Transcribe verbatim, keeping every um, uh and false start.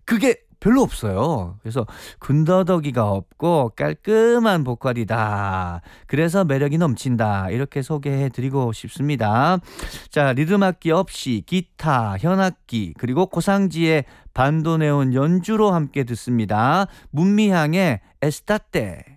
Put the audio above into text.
그게 별로 없어요. 그래서 군더더기가 없고 깔끔한 보컬이다. 그래서 매력이 넘친다. 이렇게 소개해 드리고 싶습니다. 자, 리듬 악기 없이 기타, 현악기, 그리고 고상지의 반도네온 연주로 함께 듣습니다. 문미향의 에스타떼.